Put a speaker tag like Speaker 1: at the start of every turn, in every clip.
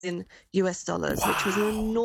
Speaker 1: in US dollars, which was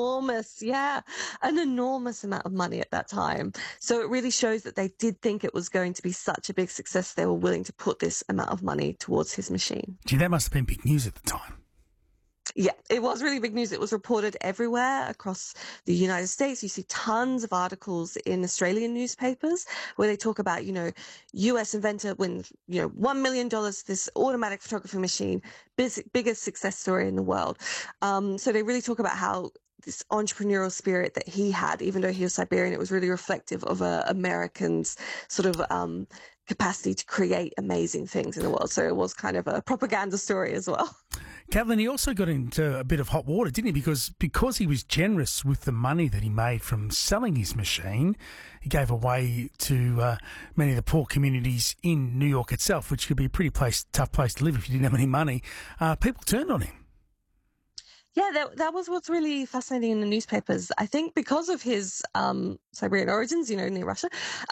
Speaker 1: an enormous amount of money at that time. So it really shows that they did think it was going to be such a big success. They were willing to put this amount of money towards his machine.
Speaker 2: Gee, that must have been big news at the time.
Speaker 1: Yeah, it was really big news. It was reported everywhere across the United States. You see tons of articles in Australian newspapers where they talk about, US inventor wins, $1 million, this automatic photography machine, biggest success story in the world. So they really talk about how this entrepreneurial spirit that he had, even though he was Siberian, it was really reflective of Americans' sort of capacity to create amazing things in the world. So it was kind of a propaganda story as well.
Speaker 2: Kathleen, he also got into a bit of hot water, didn't he? Because he was generous with the money that he made from selling his machine, he gave away to many of the poor communities in New York itself, which could be a pretty tough place to live if you didn't have any money. People turned on him.
Speaker 1: Yeah, that was what's really fascinating in the newspapers. I think because of his Siberian origins, near Russia,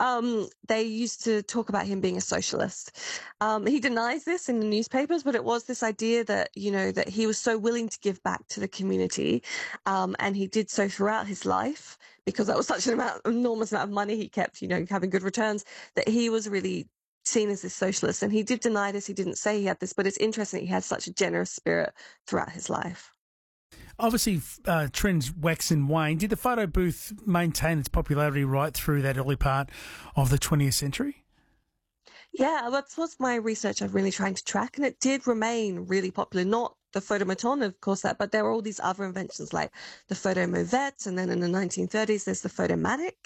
Speaker 1: they used to talk about him being a socialist. He denies this in the newspapers, but it was this idea that, that he was so willing to give back to the community, and he did so throughout his life because that was such an enormous amount of money he kept, having good returns, that he was really seen as this socialist. And he did deny this. He didn't say he had this, but it's interesting that he had such a generous spirit throughout his life.
Speaker 2: Obviously, trends wax and wane. Did the photo booth maintain its popularity right through that early part of the 20th century?
Speaker 1: Yeah, that's what my research I'm really trying to track, and it did remain really popular. Not the photomaton, of course, but there were all these other inventions like the photomovette, and then in the 1930s there's the photomatic.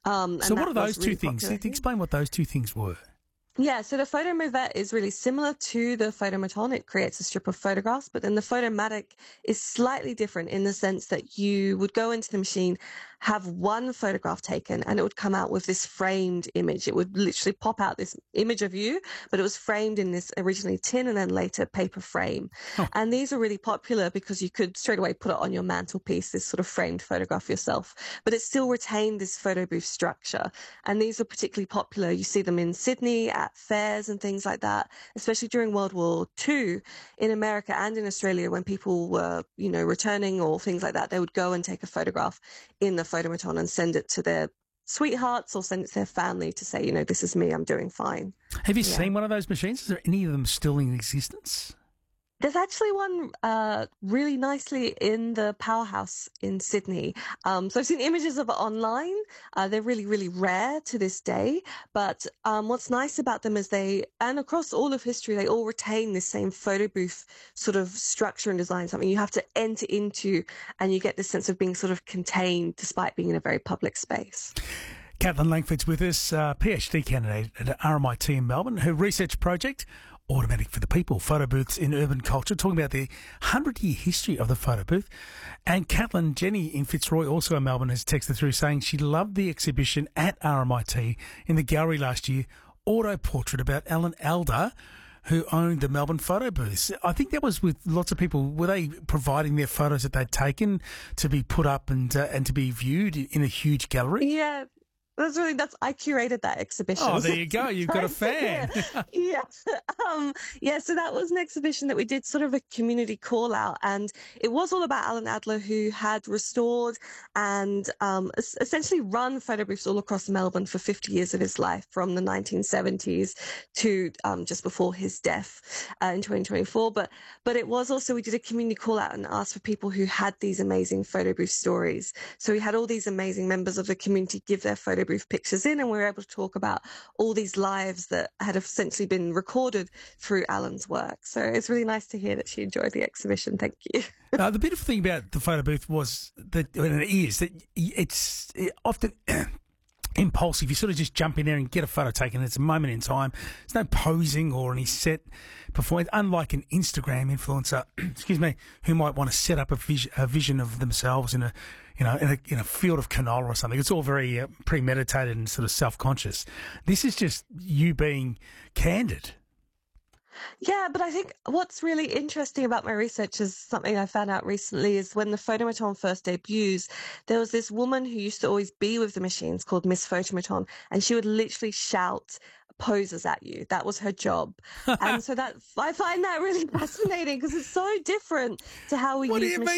Speaker 2: So what are those two things? Explain what those two things were.
Speaker 1: Yeah, so the photomovette is really similar to the photomaton. It creates a strip of photographs, but then the photomatic is slightly different in the sense that you would go into the machine, have one photograph taken, and it would come out with this framed image. It would literally pop out this image of you, but it was framed in this originally tin and then later paper frame. Oh. And these are really popular because you could straight away put it on your mantelpiece, this sort of framed photograph yourself, but it still retained this photo booth structure. And these are particularly popular. You see them in Sydney at fairs and things like that, especially during World War II in America and in Australia when people were, returning or things like that. They would go and take a photograph in the photomaton and send it to their sweethearts or send it to their family to say, this is me, I'm doing fine.
Speaker 2: Have you seen one of those machines? Is there any of them still in existence?
Speaker 1: There's actually one really nicely in the Powerhouse in Sydney. So I've seen images of it online. They're really, really rare to this day. But what's nice about them is and across all of history, they all retain this same photo booth sort of structure and design, something you have to enter into, and you get this sense of being sort of contained despite being in a very public space.
Speaker 2: Kathleen Langford's with us, PhD candidate at RMIT in Melbourne. Her research project, Automatic for the People, Photo Booths in Urban Culture, talking about the 100-year history of the photo booth. And Kathleen, Jenny in Fitzroy, also in Melbourne, has texted through saying she loved the exhibition at RMIT in the gallery last year, Auto Portrait, about Alan Alda, who owned the Melbourne photo booths. I think that was with lots of people. Were they providing their photos that they'd taken to be put up and to be viewed in a huge gallery?
Speaker 1: Yeah. I curated that exhibition.
Speaker 2: Oh, there you go. You've got a fan.
Speaker 1: Yeah. So that was an exhibition that we did, sort of a community call out. And it was all about Alan Adler, who had restored and essentially run photo booths all across Melbourne for 50 years of his life, from the 1970s to just before his death in 2024. But it was also, we did a community call out and asked for people who had these amazing photo booth stories. So we had all these amazing members of the community give their photo booth pictures in, and we were able to talk about all these lives that had essentially been recorded through Alan's work. So it's really nice to hear that she enjoyed the exhibition. Thank you.
Speaker 2: The beautiful thing about the photo booth was that, and it is, that it's often impulsive. You sort of just jump in there and get a photo taken. It's a moment in time. There's no posing or any set performance, unlike an Instagram influencer, who might want to set up a vision of themselves in a field of canola or something. It's all very premeditated and sort of self-conscious. This is just you being candid.
Speaker 1: Yeah, but I think what's really interesting about my research is something I found out recently is when the Photomaton first debuts, there was this woman who used to always be with the machines called Miss Photomaton, and she would literally shout poses at you. That was her job. And so that I find that really fascinating because it's so different to how we
Speaker 2: What do
Speaker 1: use
Speaker 2: you mean